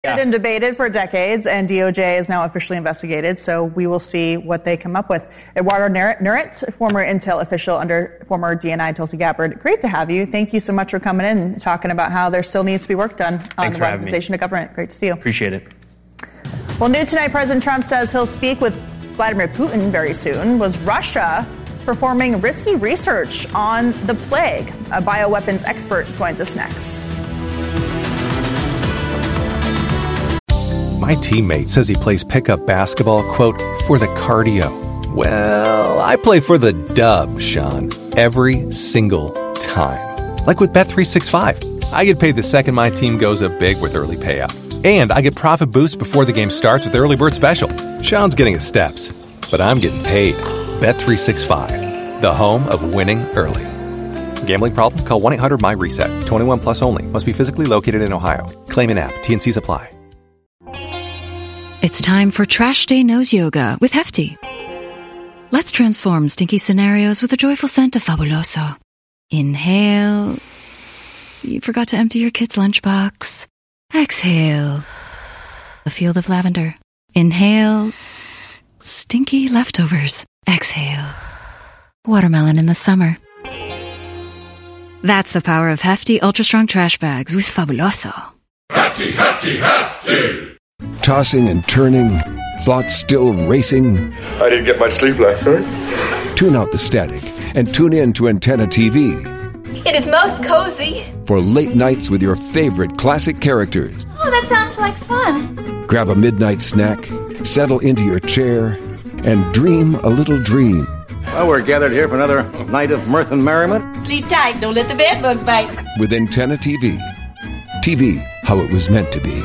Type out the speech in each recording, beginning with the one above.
and debated for decades, and DOJ is now officially investigated, so we will see what they come up with. Eduardo Nurit, former Intel official under former DNI Tulsi Gabbard, great to have you. Thank you so much for coming in and talking about how there still needs to be work done on the weaponization of government. Great to see you. Appreciate it. Well, new tonight, President Trump says he'll speak with Vladimir Putin very soon. Was Russia performing risky research on the plague? A bioweapons expert joins us next. My teammate says he plays pickup basketball, quote, for the cardio. Well, I play for the dub, Sean, every single time. Like with Bet365. I get paid the second my team goes up big with early payout. And I get profit boosts before the game starts with Early Bird Special. Sean's getting his steps, but I'm getting paid. Bet365, the home of winning early. Gambling problem? Call 1-800-MY-RESET. 21 plus only. Must be physically located in Ohio. Claim in app. T&Cs apply. It's time for Trash Day Nose Yoga with Hefty. Let's transform stinky scenarios with the joyful scent of Fabuloso. Inhale. You forgot to empty your kid's lunchbox. Exhale. A field of lavender. Inhale. Stinky leftovers. Exhale. Watermelon in the summer. That's the power of Hefty Ultra Strong Trash Bags with Fabuloso. Hefty, Hefty, Hefty! Tossing and turning, thoughts still racing. I didn't get much sleep last night. Tune out the static and tune in to Antenna TV. It is most cozy. For late nights with your favorite classic characters. Oh, that sounds like fun. Grab a midnight snack, settle into your chair, and dream a little dream. Well, we're gathered here for another night of mirth and merriment. Sleep tight, don't let the bed bugs bite. With Antenna TV. TV, how it was meant to be.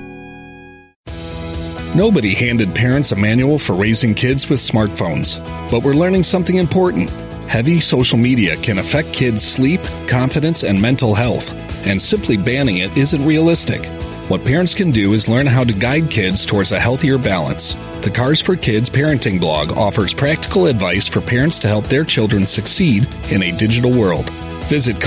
Nobody handed parents a manual for raising kids with smartphones, but we're learning something important. Heavy social media can affect kids' sleep, confidence, and mental health, and simply banning it isn't realistic. What parents can do is learn how to guide kids towards a healthier balance. The Cars for Kids parenting blog offers practical advice for parents to help their children succeed in a digital world. Visit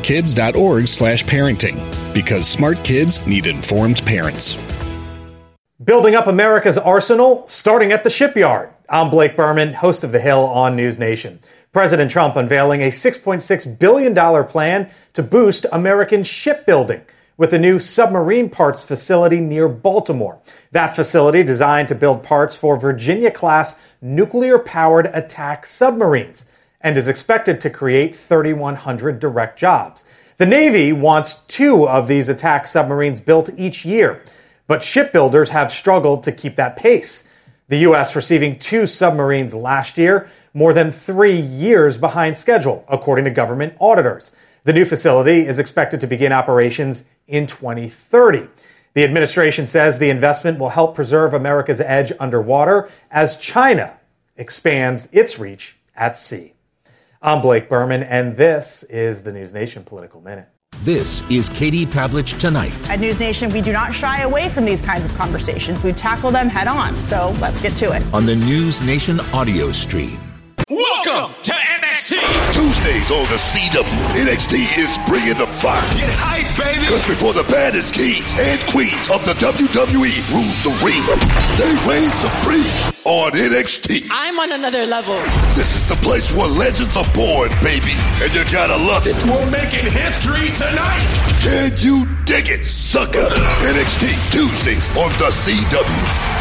carsforkids.org/parenting, because smart kids need informed parents. Building up America's arsenal, starting at the shipyard. I'm Blake Berman, host of The Hill on News Nation. President Trump unveiling a $6.6 billion plan to boost American shipbuilding with a new submarine parts facility near Baltimore. That facility designed to build parts for Virginia-class nuclear-powered attack submarines and is expected to create 3,100 direct jobs. The Navy wants 2 of these attack submarines built each year, but shipbuilders have struggled to keep that pace. The U.S. receiving 2 submarines last year, more than 3 years behind schedule, according to government auditors. The new facility is expected to begin operations in 2030. The administration says the investment will help preserve America's edge underwater as China expands its reach at sea. I'm Blake Berman, and this is the News Nation Political Minute. This is Katie Pavlich Tonight. At News Nation, we do not shy away from these kinds of conversations. We tackle them head on. So let's get to it. On the News Nation audio stream. Welcome to NXT. Tuesdays on the CW. NXT is bringing the fire. Get hype, baby. Because before the baddest kings and queens of the WWE rule the ring, they reign supreme on NXT. I'm on another level. This is the place where legends are born, baby. And you gotta love it. We're making history tonight. Can you dig it, sucker? NXT Tuesdays on the CW.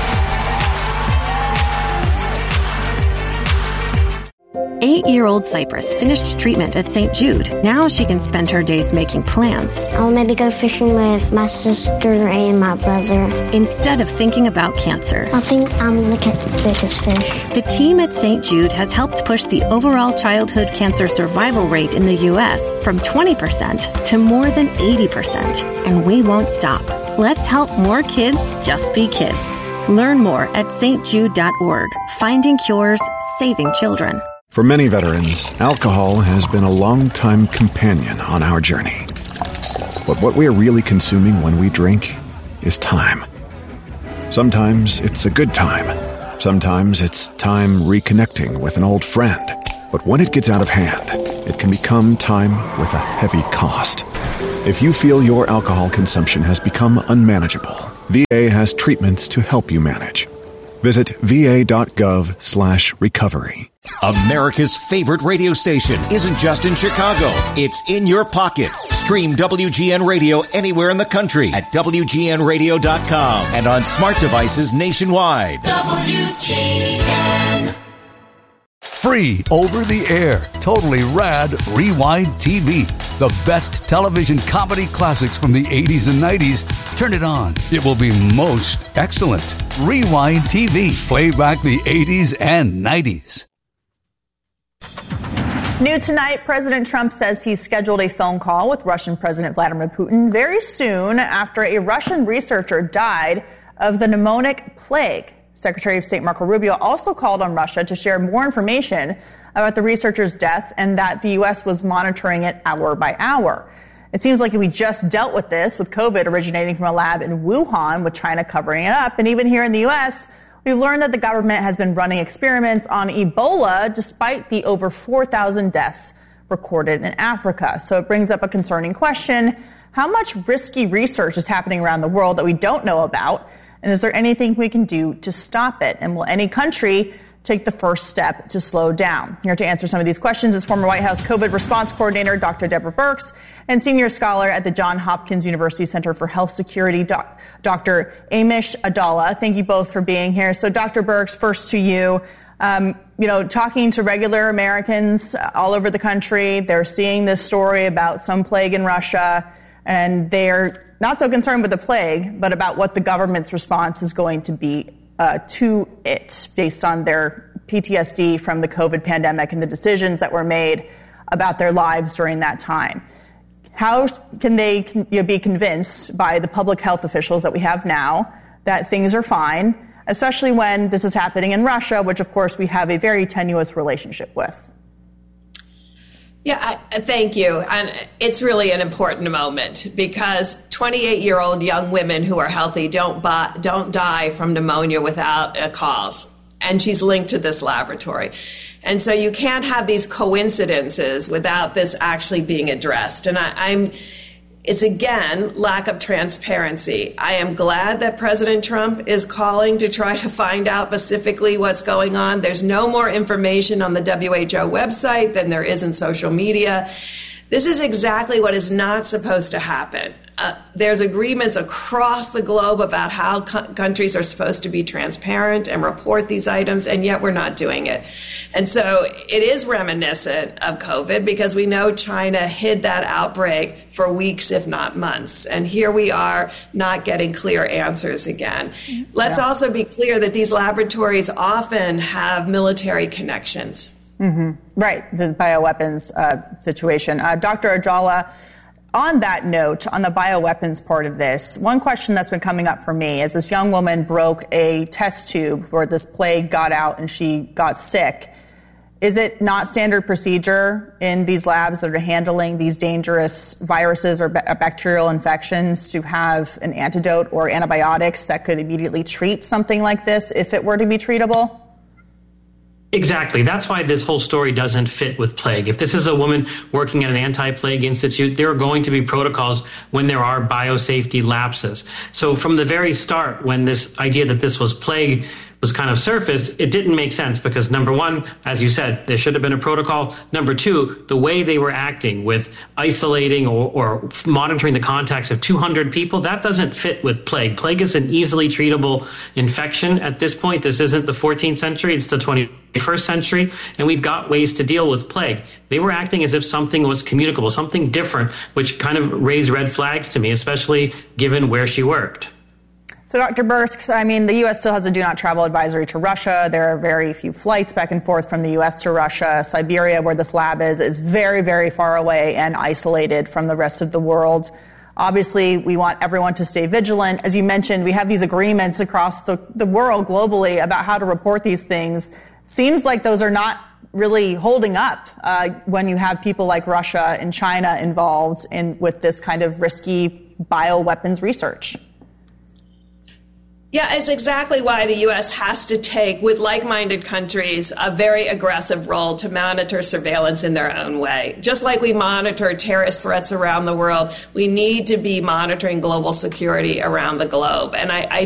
8-year-old Cypress finished treatment at St. Jude. Now she can spend her days making plans. I'll maybe go fishing with my sister and my brother. Instead of thinking about cancer. I think I'm going to catch the biggest fish. The team at St. Jude has helped push the overall childhood cancer survival rate in the U.S. from 20% to more than 80%. And we won't stop. Let's help more kids just be kids. Learn more at stjude.org. Finding cures, saving children. For many veterans, alcohol has been a long-time companion on our journey. But what we are really consuming when we drink is time. Sometimes it's a good time. Sometimes it's time reconnecting with an old friend. But when it gets out of hand, it can become time with a heavy cost. If you feel your alcohol consumption has become unmanageable, VA has treatments to help you manage. Visit va.gov/recovery. America's favorite radio station isn't just in Chicago. It's in your pocket. Stream WGN Radio anywhere in the country at WGNradio.com and on smart devices nationwide. WGN. Free over the air, totally rad Rewind TV. The best television comedy classics from the 80s and 90s. Turn it on. It will be most excellent. Rewind TV. Play back the 80s and 90s. New tonight, President Trump says he's scheduled a phone call with Russian President Vladimir Putin very soon after a Russian researcher died of the pneumonic plague. Secretary of State Marco Rubio also called on Russia to share more information about the researcher's death and that the U.S. was monitoring it hour by hour. It seems like we just dealt with this with COVID originating from a lab in Wuhan with China covering it up. And even here in the U.S., we've learned that the government has been running experiments on Ebola despite the over 4,000 deaths recorded in Africa. So it brings up a concerning question. How much risky research is happening around the world that we don't know about? And is there anything we can do to stop it? And will any country take the first step to slow down? Here to answer some of these questions is former White House COVID response coordinator Dr. Deborah Birx and senior scholar at the Johns Hopkins University Center for Health Security, Dr. Amish Adallah. Thank you both for being here. So Dr. Birx, first to you. Talking to regular Americans all over the country, they're seeing this story about some plague in Russia, and they're not so concerned with the plague, but about what the government's response is going to be to it based on their PTSD from the COVID pandemic and the decisions that were made about their lives during that time. How can they be convinced by the public health officials that we have now that things are fine, especially when this is happening in Russia, which, of course, we have a very tenuous relationship with? Yeah, thank you. And it's really an important moment because 28-year-old young women who are healthy don't die from pneumonia without a cause. And she's linked to this laboratory. And so you can't have these coincidences without this actually being addressed. And it's, again, lack of transparency. I am glad that President Trump is calling to try to find out specifically what's going on. There's no more information on the WHO website than there is in social media. This is exactly what is not supposed to happen. There's agreements across the globe about how countries are supposed to be transparent and report these items, and yet we're not doing it. And so it is reminiscent of COVID because we know China hid that outbreak for weeks, if not months. And here we are not getting clear answers again. Let's also be clear that these laboratories often have military connections. Mm-hmm. Right, the bioweapons situation. Dr. Adallah, on that note, on the bioweapons part of this, one question that's been coming up for me is this young woman broke a test tube where this plague got out and she got sick. Is it not standard procedure in these labs that are handling these dangerous viruses or bacterial infections to have an antidote or antibiotics that could immediately treat something like this if it were to be treatable? Exactly. That's why this whole story doesn't fit with plague. If this is a woman working at an anti-plague institute, there are going to be protocols when there are biosafety lapses. So from the very start, when this idea that this was plague was kind of surfaced, it didn't make sense because, number one, as you said, there should have been a protocol. Number two, the way they were acting with isolating or monitoring the contacts of 200 people, that doesn't fit with plague. Plague is an easily treatable infection at this point. This isn't the 14th century, it's the 21st century, and we've got ways to deal with plague. They were acting as if something was communicable, something different, which kind of raised red flags to me, especially given where she worked. So, Dr. Birx, I mean, the U.S. still has a do-not-travel advisory to Russia. There are very few flights back and forth from the U.S. to Russia. Siberia, where this lab is very, very far away and isolated from the rest of the world. Obviously, we want everyone to stay vigilant. As you mentioned, we have these agreements across the world globally about how to report these things. Seems like those are not really holding up when you have people like Russia and China involved with this kind of risky bioweapons research. Yeah, it's exactly why the U.S. has to take, with like-minded countries, a very aggressive role to monitor surveillance in their own way. Just like we monitor terrorist threats around the world, we need to be monitoring global security around the globe. And I